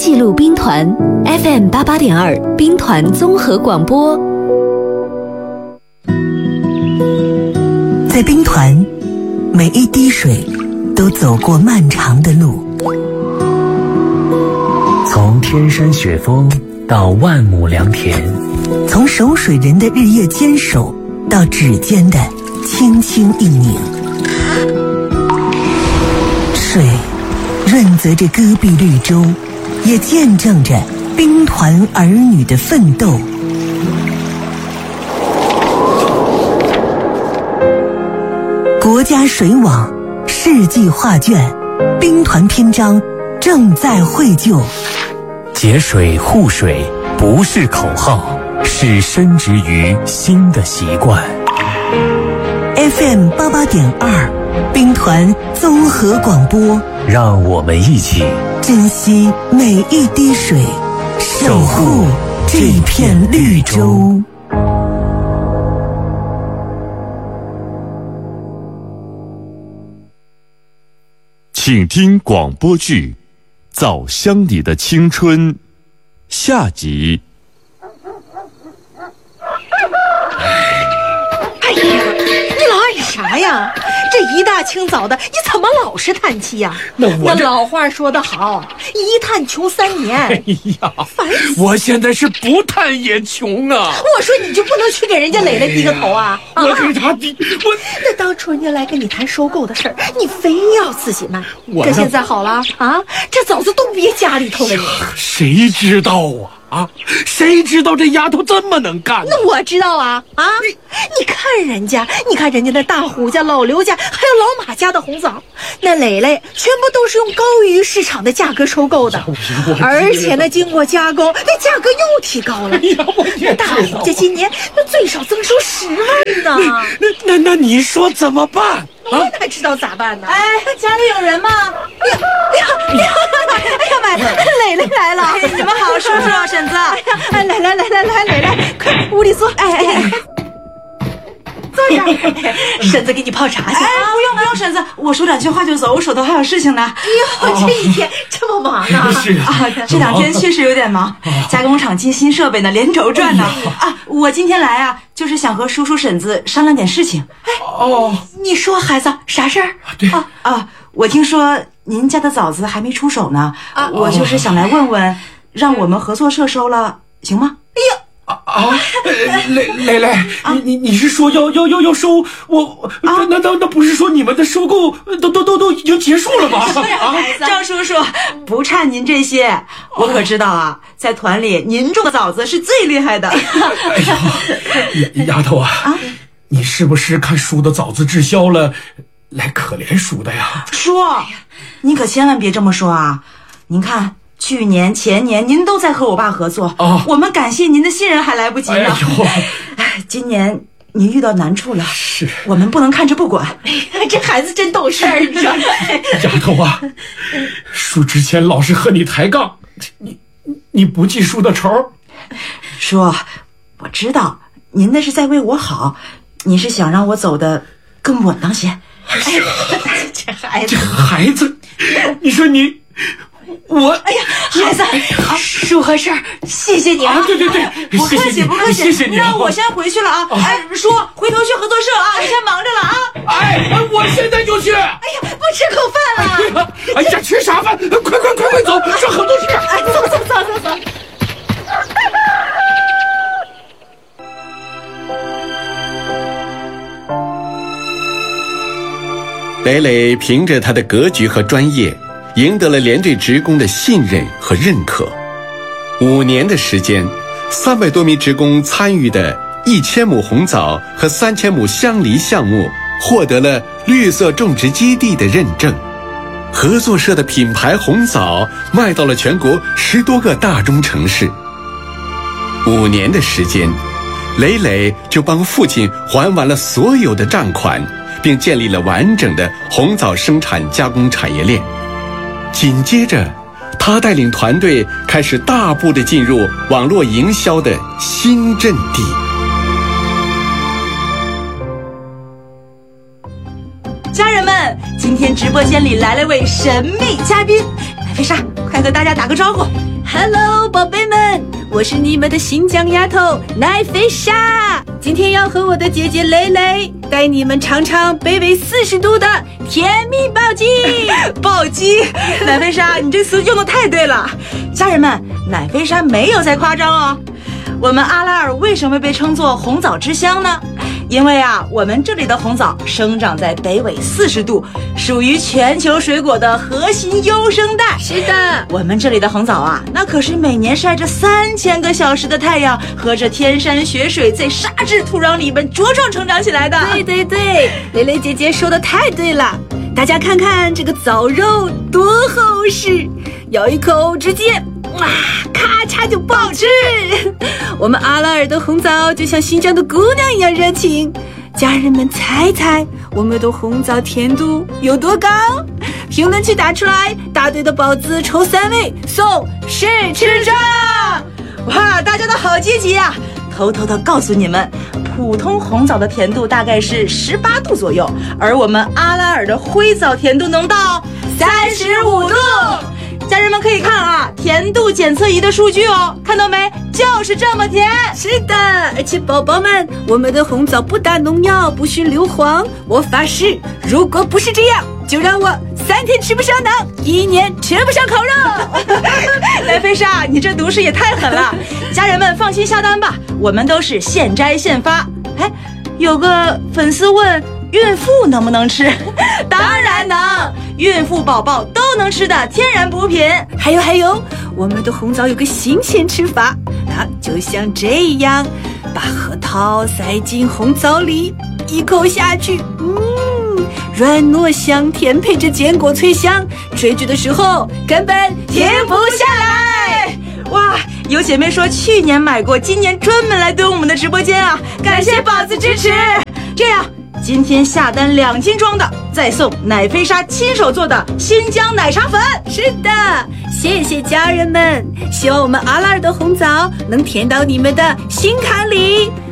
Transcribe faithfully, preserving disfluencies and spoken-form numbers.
记录兵团 F M 八八点二兵团综合广播。 在兵团，每一滴水都走过漫长的路， 从天山雪峰到万亩良田， 从守水人的日夜坚守到指尖的轻轻一拧，水润泽着戈壁绿洲，也见证着兵团儿女的奋斗。国家水网，世纪画卷，兵团篇章正在绘就。 节水护水不是口号，是深植于心的习惯。 F M 八八点二，兵团综合广播， 让我们一起珍惜每一滴水，守护这片绿洲。 请听广播剧《枣箱里的青春》下集。 哎呀，你老爱啥呀？这一大清早的，你怎么老是叹气呀？ 那我那老话说得好，一叹穷三年。 哎呀， 烦死！ 我现在是不叹也穷啊！ 我说你就不能去给人家磊磊递个头啊？ 哎、我给他递，我那当初人家来跟你谈收购的事儿，你非要自己卖。 我可现在好了啊，这枣子都别家里头了你。 谁知道啊？啊，谁知道这丫头这么能干呢？ 那我知道啊啊！你你看人家，你看人家那大胡家、老刘家，还有老马家的红枣，那磊磊全部都是用高于市场的价格收购的，而且呢，经过加工，那价格又提高了。 哎呀，我那大胡家今年那最少增收十万呢。 那那那你说怎么办？ 我哪知道咋办呢？ 哎，家里有人吗？ 哎呀哎呀哎呀！哎呀妈呀，磊磊来了！ 哎，你们好，叔叔婶子。 哎呀，哎来来来来来，磊磊，快屋里坐。哎哎哎，坐下。婶子给你泡茶去。 哎，不用不用，婶子，我说两句话就走，我手头还有事情呢。 哎呦，这一天这么忙呢？ 是啊，这两天确实有点忙，加工厂进新设备呢，连轴转呢。啊，我今天来啊，就是想和叔叔婶子商量点事情。 哎哦，你说孩子啥事儿？ 对啊啊，我听说您家的枣子还没出手呢，啊，我就是想来问问，让我们合作社收了，行吗？ 哎呀！ 啊啊！磊磊磊，你你你是说要要要要收我？那那那那不是说你们的收购都都都都已经结束了吗？ 啊，张叔叔，不差您这些，我可知道啊，在团里您种的枣子是最厉害的。 哎呀，丫头啊，啊你是不是看叔的枣子滞销了，来可怜叔的呀？ 叔，您可千万别这么说啊！您看。去年、前年，您都在和我爸合作，哦、我们感谢您的信任还来不及呢。哎，今年您遇到难处了， 是我们不能看着不管。 哎呀，这孩子真懂事儿，你说。 丫头啊，叔之前老是和你抬杠，你你不记叔的仇。 叔，我知道您那是在为我好，你是想让我走得更稳当些。 哎呀， 这孩子， 这孩子，你说你。我哎呀，孩子，啊，叔和事儿，谢谢你啊！ 对对对， 不客气不客气， 谢谢你。 那我先回去了啊！哎，叔，回头去合作社啊，我先忙着了啊！ 哎，我现在就去。哎呀，不吃口饭了！哎呀，吃啥饭？快快快快走，上合作社！ 哎，走走走走走。 磊磊凭着他的格局和专业。赢得了连队职工的信任和认可。五年的时间，三百多名职工参与的一千亩红枣和三千亩香梨项目获得了绿色种植基地的认证。合作社的品牌红枣卖到了全国十多个大中城市。五年的时间，磊磊就帮父亲还完了所有的账款，并建立了完整的红枣生产加工产业链。紧接着，他带领团队开始大步地进入网络营销的新阵地。 家人们，今天直播间里来了位神秘嘉宾， 飞莎，快和大家打个招呼。 Hello， 宝贝们，我是你们的新疆丫头奈飞莎，今天要和我的姐姐蕾蕾带你们尝尝北纬四十度的甜蜜暴击。 暴击，奈飞莎，你这词用的太对了。家人们，奈飞莎没有在夸张哦。我们阿拉尔为什么被称作红枣之乡呢？因为啊，我们这里的红枣生长在北纬四十度，属于全球水果的核心优生带。 是的， 我们这里的红枣啊，那可是每年晒着三千个小时的太阳，喝着天山雪水，在沙质土壤里面茁壮成长起来的。 对对对，蕾蕾姐姐说的太对了。大家看看这个枣肉多厚实，咬一口直接哇，咔嚓就爆吃。我们阿拉尔的红枣就像新疆的姑娘一样热情。家人们猜猜我们的红枣甜度有多高？评论区打出来，答对的宝子抽三位送试吃证。 哇，大家都好积极啊！偷偷的告诉你们，普通红枣的甜度大概是十八度左右，而我们阿拉尔的灰枣甜度能到三十五度。家人们可以看啊，甜度检测仪的数据哦，看到没？就是这么甜。 是的，而且宝宝们，我们的红枣不打农药，不熏硫磺。我发誓，如果不是这样，就让我三天吃不上馕，一年吃不上烤肉。 奈飞莎，你这毒誓也太狠了。家人们放心下单吧，我们都是现摘现发。哎，有个粉丝问，孕妇能不能吃？当然能，孕妇宝宝都能吃的天然补品。 还有还有，我们的红枣有个新鲜吃法啊，就像这样，把核桃塞进红枣里，一口下去，嗯，软糯香甜，配着坚果脆香，追剧的时候根本停不下来。 哇，有姐妹说去年买过，今年专门来蹲我们的直播间啊，感谢宝子支持。这样，今天下单两斤装的，再送奈飞莎亲手做的新疆奶茶粉。 是的，谢谢家人们，希望我们阿拉尔的红枣能甜到你们的心坎里。